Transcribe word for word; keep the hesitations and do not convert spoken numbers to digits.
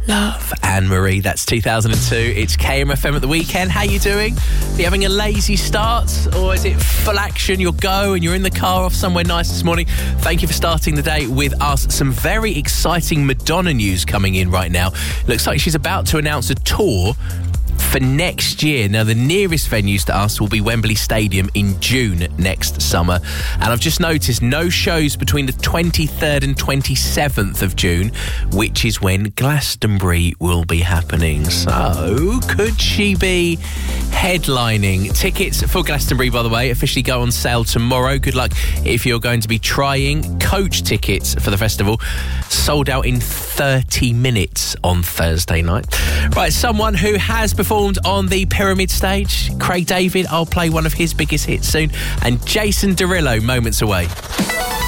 Love Anne-Marie. That's two thousand two. It's K M F M at the weekend. How you doing? Are you having a lazy start, or is it full action? You'll go and you're in the car off somewhere nice this morning. Thank you for starting the day with us. Some very exciting Madonna news coming in right now. Looks like she's about to announce a tour for next year. Now, the nearest venues to us will be Wembley Stadium in June next summer. And I've just noticed no shows between the twenty-third and twenty-seventh of June, which is when Glastonbury will be happening. So, could she be headlining? Tickets for Glastonbury, by the way, officially go on sale tomorrow. Good luck if you're going to be trying. Coach tickets for the festival sold out in thirty minutes on Thursday night. Right, someone who has performed on the Pyramid stage, Craig David. I'll play one of his biggest hits soon. And Jason Derulo, moments away.